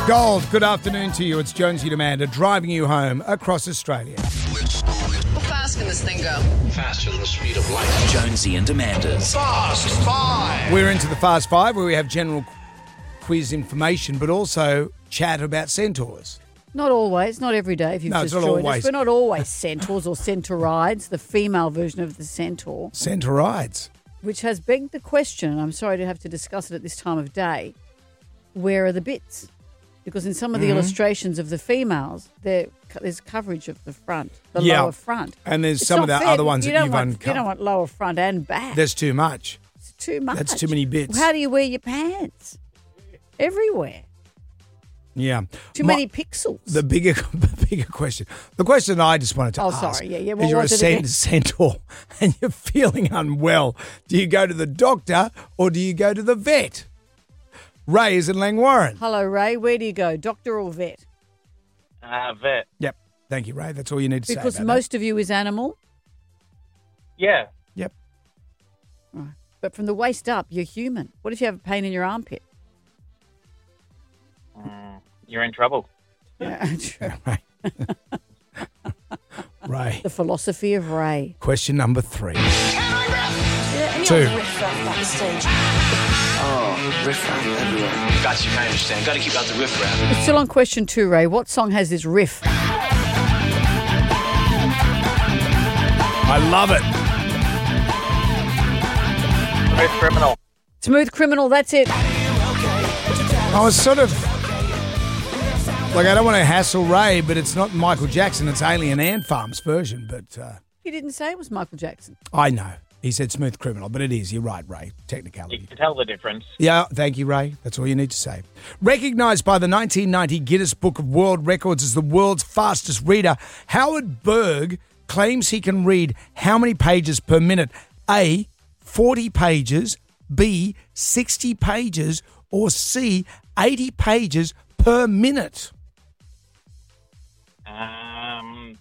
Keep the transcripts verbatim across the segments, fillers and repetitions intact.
Gold, good afternoon to you. It's Jonesy and Amanda driving you home across Australia. How fast can this thing go? Faster than the speed of light. Jonesy and Amanda's Fast Five. We're into the Fast Five where we have general quiz information but also chat about centaurs. Not always, not every day if you've No, it's just not joined always. us. We're not always centaurs or centaurides, the female version of the centaur, Centaurides. which has begged the question, and I'm sorry to have to discuss it at this time of day, where are the bits? Because in some of the Mm-hmm. illustrations of the females, there, there's coverage of the front, the Yeah. lower front. And there's It's some of not the fair. other ones you that don't you've want, uncovered. You don't want lower front and back. There's too much. It's too much. That's too many bits. How do you wear your pants? Everywhere. Yeah. Too My- many pixels. The bigger, the bigger question. The question I just wanted to Oh, ask. sorry. Yeah, yeah. is What you're a was it cent- again? centaur and you're feeling unwell. Do you go to the doctor or do you go to the vet? Ray is in Langwarrin. Hello, Ray. Where do you go, doctor or vet? Uh, vet. Yep. Thank you, Ray. That's all you need to Because say about most of you is animal, Yeah. that. Yep. but from the waist up, you're human. What if you have a pain in your armpit? Mm, you're in trouble. Yeah, true. Ray. Ray. The philosophy of Ray. Question number three. Any Two. old riff-raff backstage? Oh, riff-raff everywhere. Got you, I understand. Got to keep out the riffraff. We're still on question two, Ray. What song has this riff? I love it. Smooth criminal. Smooth Criminal, that's it. I was sort of like, I don't want to hassle Ray, but it's not Michael Jackson. It's Alien Ant Farm's version. But uh, He didn't say it was Michael Jackson. I know. He said Smooth Criminal, but it is. You're right, Ray. You Technicality. can tell the difference. Yeah, thank you, Ray. That's all you need to say. Recognised by the nineteen ninety Guinness Book of World Records as the world's fastest reader, Howard Berg claims he can read how many pages per minute? A, forty pages, B, sixty pages, or C, eighty pages per minute? Um, one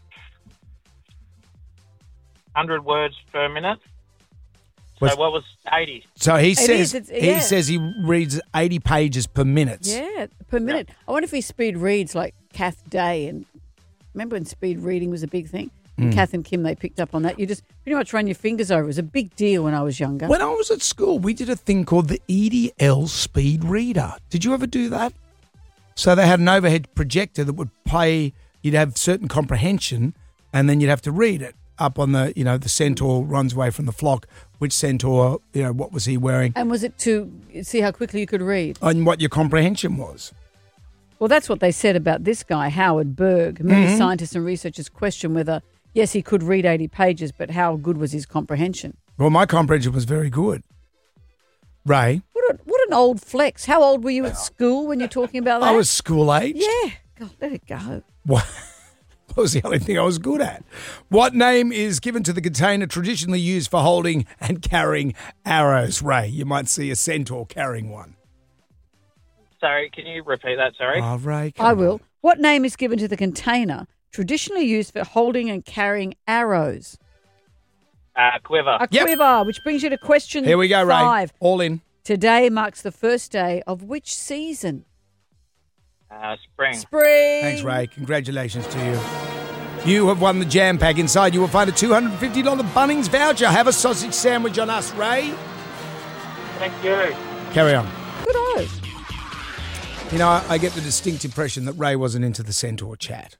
hundred words per minute. So Was- what was eighty? So he It says is, it's- he yeah. says he reads eighty pages per minute. Yeah, per minute. I wonder if he speed reads like Kath Day. And remember when speed reading was a big thing? And Kath and Kim, they picked up on that. You just pretty much run your fingers over. It was a big deal when I was younger. When I was at school, we did a thing called the E D L Speed Reader. Did you ever do that? So they had an overhead projector that would play, you'd have certain comprehension, and then you'd have to read it up on the, you know, the centaur runs away from the flock. Which centaur, you know, what was he wearing? And was it to see how quickly you could read? And what your comprehension was. Well, that's what they said about this guy, Howard Berg. Many scientists and researchers question whether, yes, he could read eighty pages, but how good was his comprehension? Well, my comprehension was very good. Ray? What, a, what an old flex. How old were you at school when you're talking about that? I was school age. Yeah. God, let it go. What? What was the only thing I was good at? What name is given to the container traditionally used for holding and carrying arrows? Ray, you might see a centaur carrying one. Sorry, can you repeat that? Sorry. Oh, Ray, come I on. will. What name is given to the container traditionally used for holding and carrying arrows? Uh, quiver. A Yep. quiver, which brings you to question Here we go, Ray. five. All in. Today marks the first day of which season? Uh, spring. Spring. Thanks, Ray. Congratulations to you. You have won the jam pack. Inside, you will find a two hundred fifty dollars Bunnings voucher. Have a sausage sandwich on us, Ray. Thank you. Carry on. Good on. You know, I, I get the distinct impression that Ray wasn't into the centaur chat.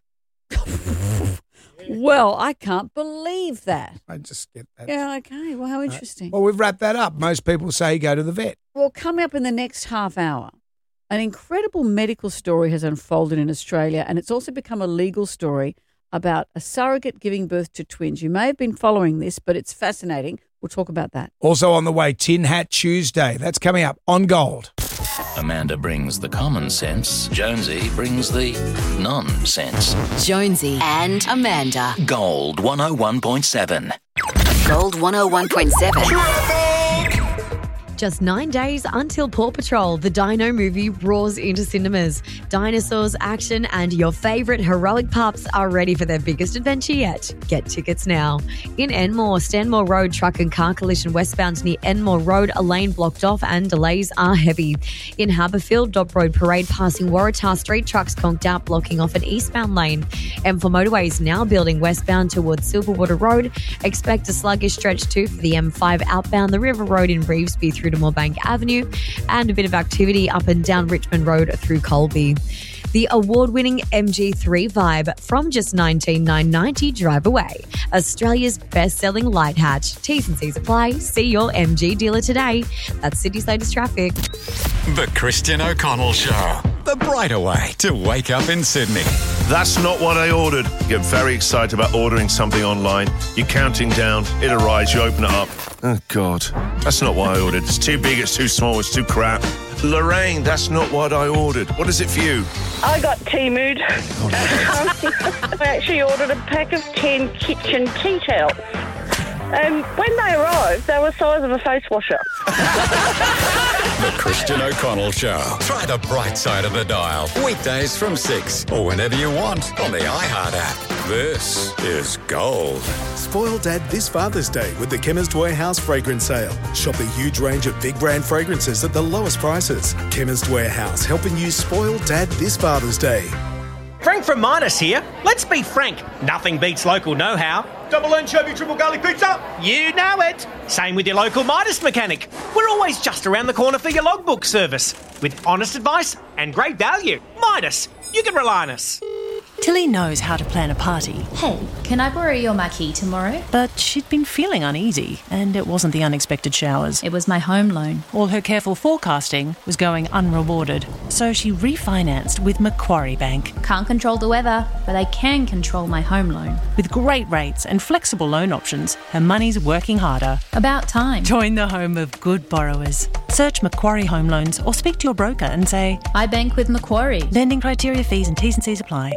Well, I can't believe that. I just get that. Yeah, okay. Well, how interesting. Well, we've wrapped that up. Most people say go to the vet. Well, coming up in the next half hour, an incredible medical story has unfolded in Australia, and it's also become a legal story about a surrogate giving birth to twins. You may have been following this, but it's fascinating. We'll talk about that. Also on the way, Tin Hat Tuesday. That's coming up on Gold. Amanda brings the common sense. Jonesy brings the nonsense. Jonesy and Amanda. Gold one oh one point seven. Gold one oh one point seven. Just nine days until Paw Patrol, the Dino movie, roars into cinemas. Dinosaurs, action, and your favourite heroic pups are ready for their biggest adventure yet. Get tickets now. In Enmore, Stanmore Road truck and car collision westbound near Enmore Road, a lane blocked off and delays are heavy. In Haberfield, Dop Road Parade passing Waratah Street, trucks conked out blocking off an eastbound lane. M four Motorways now building westbound towards Silverwater Road. Expect a sluggish stretch too for the M five outbound the River Road in Revesby through to Moorebank Avenue, and a bit of activity up and down Richmond Road through Colby. The award-winning M G three Vibe from just nineteen thousand nine hundred ninety dollars drive away. Australia's best-selling light hatch. T's and C's apply. See your M G dealer today. That's Sydney's latest traffic. The Christian O'Connell Show. The brighter way to wake up in Sydney. That's not what I ordered. You get very excited about ordering something online. You're counting down. It arrives. You open it up. Oh, God. That's not what I ordered. It's too big. It's too small. It's too crap. Lorraine, that's not what I ordered. What is it for you? I got T-Mood. I actually ordered a pack of ten kitchen tea towels. And when they arrived, they were the size of a face washer. The Christian O'Connell Show. Try the bright side of the dial. Weekdays from six or whenever you want on the iHeart app. This is gold. Spoil Dad this Father's Day with the Chemist Warehouse fragrance sale. Shop a huge range of big brand fragrances at the lowest prices. Chemist Warehouse, helping you spoil Dad this Father's Day. Frank from Midas here. Let's be frank, nothing beats local know-how. Double anchovy, triple garlic pizza. You know it. Same with your local Midas mechanic. We're always just around the corner for your logbook service. With honest advice and great value. Midas, you can rely on us. Tilly knows how to plan a party. Hey, can I borrow your marquee tomorrow? But she'd been feeling uneasy, and it wasn't the unexpected showers. It was my home loan. All her careful forecasting was going unrewarded, so she refinanced with Macquarie Bank. Can't control the weather, but I can control my home loan. With great rates and flexible loan options, her money's working harder. About time. Join the home of good borrowers. Search Macquarie Home Loans or speak to your broker and say, I bank with Macquarie. Lending criteria, fees and T's and C's apply.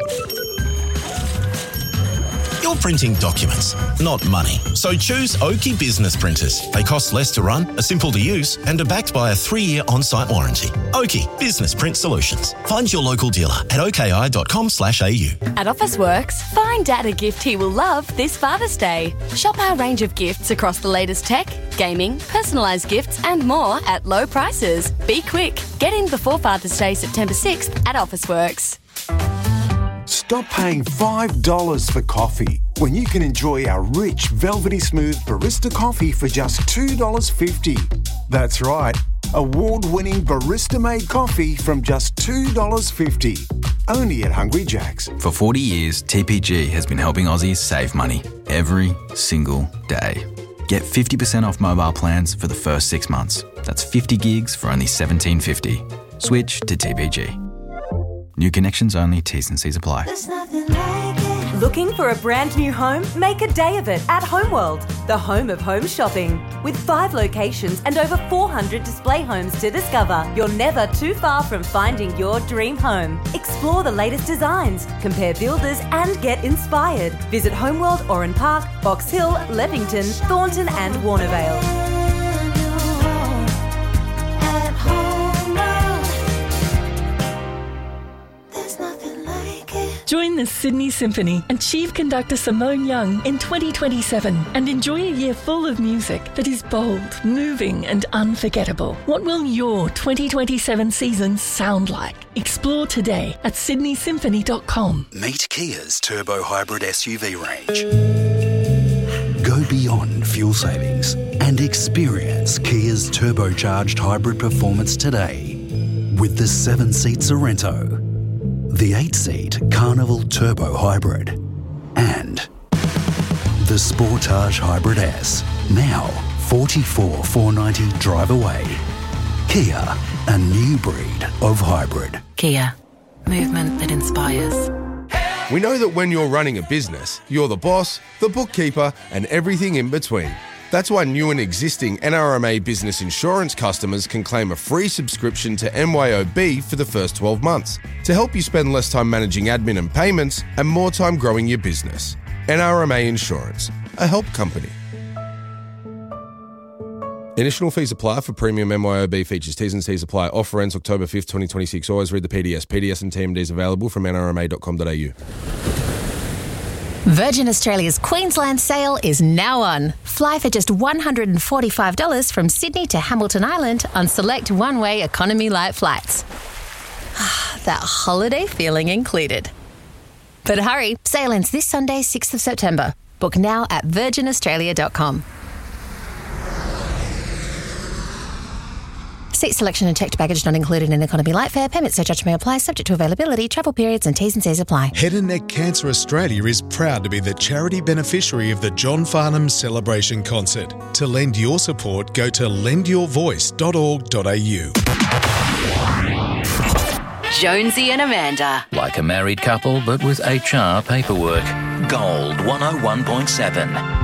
You're printing documents, not money. So choose Oki Business Printers. They cost less to run, are simple to use, and are backed by a three-year on-site warranty. Oki Business Print Solutions. Find your local dealer at oki dot com slash a u. At Officeworks, find Dad a gift he will love this Father's Day. Shop our range of gifts across the latest tech, gaming, personalised gifts and more at low prices. Be quick. Get in before Father's Day, September sixth at Officeworks. Stop paying five dollars for coffee when you can enjoy our rich, velvety smooth barista coffee for just two dollars fifty. That's right, award-winning barista-made coffee from just two dollars fifty. Only at Hungry Jack's. For forty years, T P G has been helping Aussies save money every single day. Get fifty percent off mobile plans for the first six months. That's fifty gigs for only seventeen fifty. Switch to T P G. New connections only, T's and C's apply. Looking for a brand new home? Make a day of it at Homeworld, the home of home shopping. With five locations and over four hundred display homes to discover, you're never too far from finding your dream home. Explore the latest designs, compare builders and get inspired. Visit Homeworld Oran Park, Box Hill, Leppington, Thornton and Warnervale. Join the Sydney Symphony and Chief Conductor Simone Young in twenty twenty-seven and enjoy a year full of music that is bold, moving and unforgettable. What will your twenty twenty-seven season sound like? Explore today at sydney symphony dot com. Meet Kia's Turbo Hybrid S U V range. Go beyond fuel savings and experience Kia's turbocharged hybrid performance today with the seven-seat Sorrento, the eight-seat Carnival Turbo Hybrid, and the Sportage Hybrid S, now forty-four thousand four hundred ninety dollars drive away. Kia, a new breed of hybrid. Kia, movement that inspires. We know that when you're running a business, you're the boss, the bookkeeper, and everything in between. That's why new and existing N R M A Business Insurance customers can claim a free subscription to M Y O B for the first twelve months to help you spend less time managing admin and payments and more time growing your business. N R M A Insurance, a help company. Initial fees apply for premium M Y O B features. T's and C's apply. Offer ends October fifth, twenty twenty-six. Always read the P D S. P D S and T M Ds available from N R M A dot com dot A U. Virgin Australia's Queensland sale is now on. Fly for just one hundred forty-five dollars from Sydney to Hamilton Island on select one-way economy light flights. That holiday feeling included. But hurry, sale ends this Sunday, sixth of September. Book now at virgin australia dot com. Seat selection and checked baggage not included in economy light fare. Payment surcharge may apply, subject to availability, travel periods and T's and C's apply. Head and Neck Cancer Australia is proud to be the charity beneficiary of the John Farnham Celebration Concert. To lend your support, go to lend your voice dot org dot A U. Jonesy and Amanda. Like a married couple, but with H R paperwork. Gold one oh one point seven.